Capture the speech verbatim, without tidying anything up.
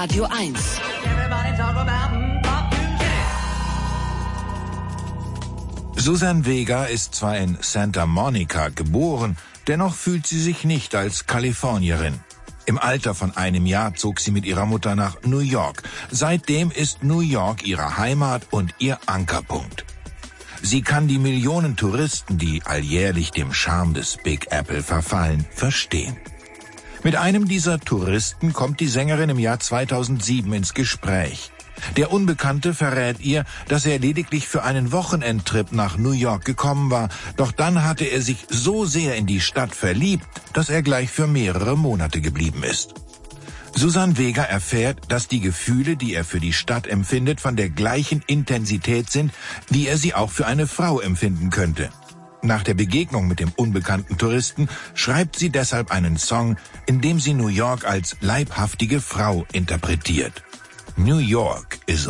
Radio eins. Suzanne Vega ist zwar in Santa Monica geboren, dennoch fühlt sie sich nicht als Kalifornierin. Im Alter von einem Jahr zog sie mit ihrer Mutter nach New York. Seitdem ist New York ihre Heimat und ihr Ankerpunkt. Sie kann die Millionen Touristen, die alljährlich dem Charme des Big Apple verfallen, verstehen. Mit einem dieser Touristen kommt die Sängerin im Jahr zweitausendsieben ins Gespräch. Der Unbekannte verrät ihr, dass er lediglich für einen Wochenendtrip nach New York gekommen war, doch dann hatte er sich so sehr in die Stadt verliebt, dass er gleich für mehrere Monate geblieben ist. Suzanne Vega erfährt, dass die Gefühle, die er für die Stadt empfindet, von der gleichen Intensität sind, wie er sie auch für eine Frau empfinden könnte. Nach der Begegnung mit dem unbekannten Touristen schreibt sie deshalb einen Song, in dem sie New York als leibhaftige Frau interpretiert. New York is